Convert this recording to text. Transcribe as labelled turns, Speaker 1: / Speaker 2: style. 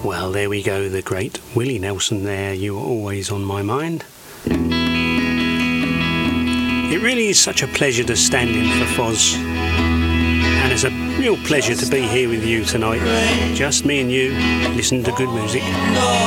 Speaker 1: Well, there we go, the great Willie Nelson there. You are always on my mind. It really is such a pleasure to stand in for Foz, and it's a real pleasure to be here with you tonight. Just me and you, listening to good music.